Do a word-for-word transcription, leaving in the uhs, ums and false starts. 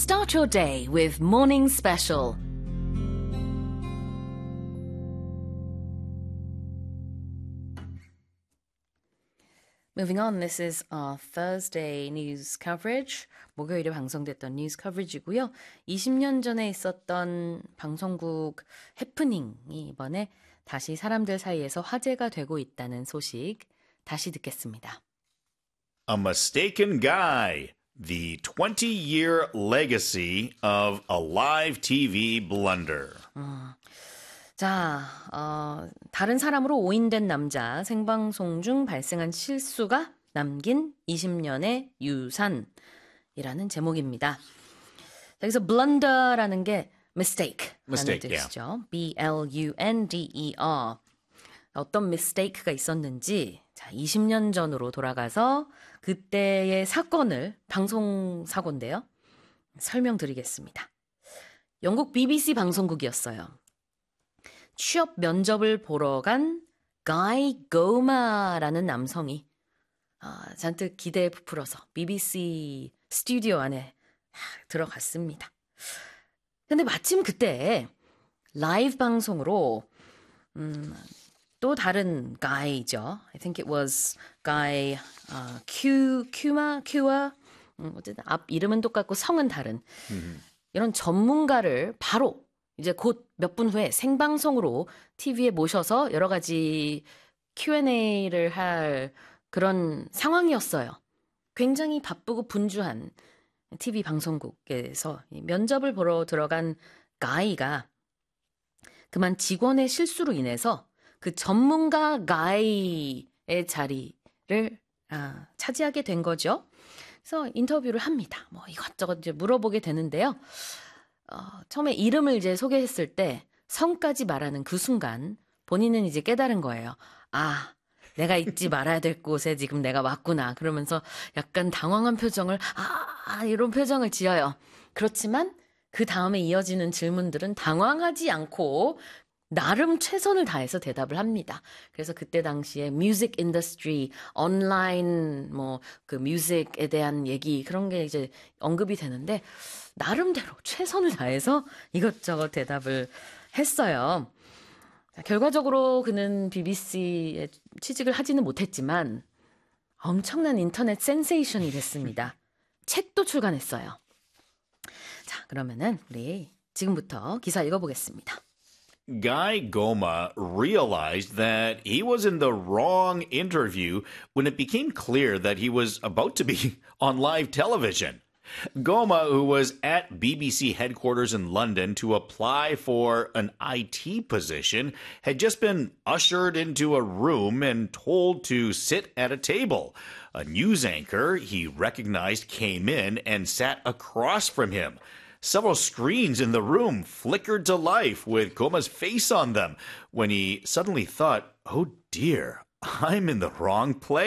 Start your day with Morning Special. Moving on, this is our Thursday news coverage. 목요일에 방송됐던 뉴스 커버리지고요. 이십 년 전에 있었던 방송국 해프닝이 이번에 다시 사람들 사이에서 화제가 되고 있다는 소식 다시 듣겠습니다. A Mistaken Guy, the twenty-year legacy of a live 티비 blunder. 음, 자, 어, 다른 사람으로 오인된 남자 생방송 중 발생한 실수가 남긴 이십 년의 유산이라는 제목입니다. 여기서 blunder라는 게 mistake라는 Mistake, 뜻이죠. yeah. B L U N D E R. 어떤 mistake가 있었는지 자, 이십 년 전으로 돌아가서 그때의 사건을 방송 사고인데요. 설명드리겠습니다. 영국 비비씨 방송국이었어요. 취업 면접을 보러 간 가이 고마라는 남성이 아, 잔뜩 기대에 부풀어서 비비씨 스튜디오 안에 들어갔습니다. 근데 마침 그때 라이브 방송으로 음, 또 다른 가이죠. I think it was 가이 uh, 큐, 큐마, 큐아 음, 어쨌든 앞 이름은 똑같고 성은 다른 음. 이런 전문가를 바로 이제 곧 몇 분 후에 생방송으로 티비에 모셔서 여러 가지 큐 앤 에이를 할 그런 상황이었어요. 굉장히 바쁘고 분주한 티비 방송국에서 면접을 보러 들어간 가이가 그만 직원의 실수로 인해서 그 전문가 가이의 자리를 아, 차지하게 된 거죠. 그래서 인터뷰를 합니다. 뭐 이것저것 이제 물어보게 되는데요. 어, 처음에 이름을 이제 소개했을 때 성까지 말하는 그 순간 본인은 이제 깨달은 거예요. 아, 내가 잊지 말아야 될 곳에 지금 내가 왔구나. 그러면서 약간 당황한 표정을 아, 이런 표정을 지어요. 그렇지만 그 다음에 이어지는 질문들은 당황하지 않고 나름 최선을 다해서 대답을 합니다. 그래서 그때 당시에 뮤직 인더스트리, 온라인 뭐 그 뮤직에 대한 얘기 그런 게 이제 언급이 되는데 나름대로 최선을 다해서 이것저것 대답을 했어요. 자, 결과적으로 그는 비비씨에 취직을 하지는 못했지만 엄청난 인터넷 센세이션이 됐습니다. 책도 출간했어요. 자, 그러면은 우리 지금부터 기사 읽어보겠습니다. Guy Goma realized that he was in the wrong interview when it became clear that he was about to be on live television. Goma, who was at B B C headquarters in London to apply for an I T position, had just been ushered into a room and told to sit at a table. A news anchor he recognized came in and sat across from him. Several screens in the room flickered to life with Goma's face on them when he suddenly thought, oh dear, I'm in the wrong place.